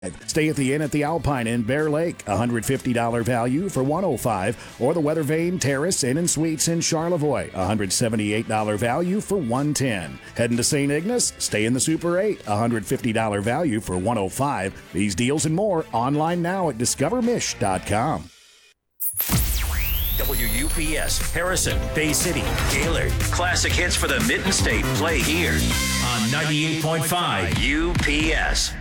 Stay at the Inn at the Alpine in Bear Lake, $150 value for $105, or the Weather Vane Terrace Inn and Suites in Charlevoix, $178 value for $110. Heading to St. Ignace? Stay in the Super 8, $150 value for $105. These deals and more online now at discovermish.com. WUPS, Harrison, Bay City, Gaylord. Classic hits for the Mitten State play here on 98.5 UPS.